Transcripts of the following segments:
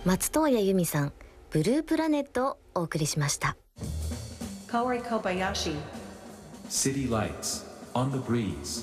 松任谷由実さん、ブループラネットをお送りしました。 Kaori Kobayashi City Lights on the Breeze。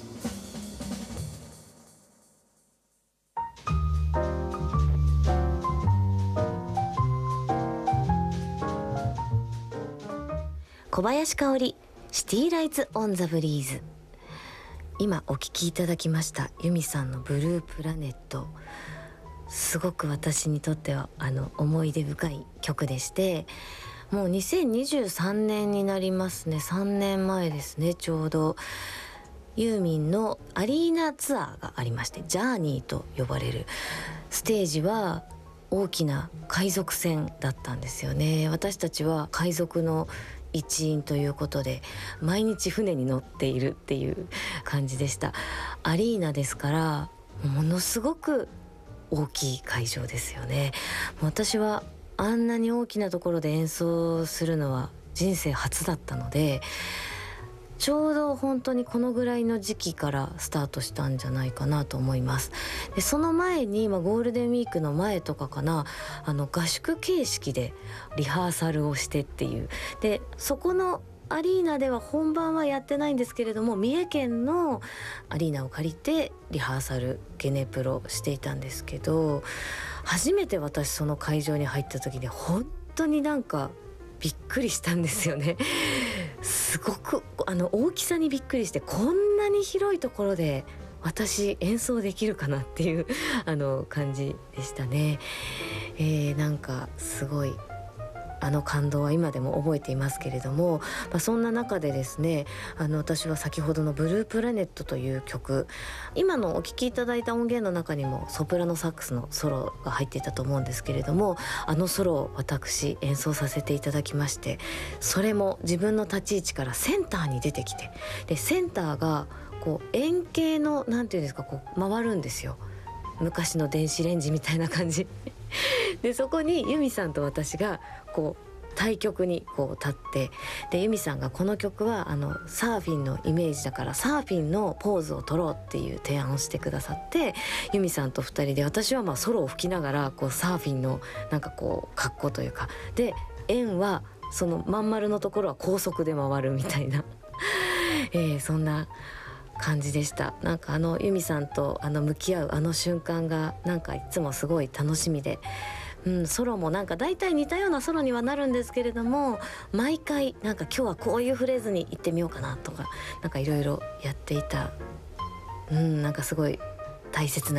小林香織、シティライツオンザブリーズ。今お聴きいただきました由実さんのブループラネット、すごく私にとっては思い出深い曲でして、もう2023年になりますね。3年前ですね、ちょうどユーミンのアリーナツアーがありまして、ジャーニーと呼ばれるステージは大きな海賊船だったんですよね。私たちは海賊の一員ということで毎日船に乗っているっていう感じでした。アリーナですからものすごく大きい会場ですよね。私はあんなに大きなところで演奏するのは人生初だったので、ちょうど本当にこのぐらいの時期からスタートしたんじゃないかなと思います。でその前に、ゴールデンウィークの前とかかな、合宿形式でリハーサルをしてっていう、でそこのアリーナでは本番はやってないんですけれども、三重県のアリーナを借りてリハーサルゲネプロしていたんですけど、初めて私その会場に入った時に本当になんかびっくりしたんですよね。すごく大きさにびっくりして、こんなに広いところで私演奏できるかなっていう感じでしたね。なんかすごい感動は今でも覚えていますけれども、そんな中でですね、私は先ほどのブループラネットという曲、今のお聴きいただいた音源の中にもソプラノサックスのソロが入っていたと思うんですけれども、ソロを私演奏させていただきまして、それも自分の立ち位置からセンターに出てきて、でセンターがこう円形のなんていうんですか、こう回るんですよ。昔の電子レンジみたいな感じでそこに由実さんと私がこう対極にこう立って、で由実さんがこの曲はサーフィンのイメージだからサーフィンのポーズを取ろうっていう提案をしてくださって、由実さんと2人で、私はソロを吹きながらこうサーフィンのなんかこう格好というかで、円はそのまん丸のところは高速で回るみたいなそんな感じでした。なんか由実さんと向き合う瞬間がなんかいつもすごい楽しみで、ソロもなんか大体似たようなソロにはなるんですけれども、毎回なんか今日はこういうフレーズに行ってみようかなとか、なんかいろいろやっていた、なんかすごい大切な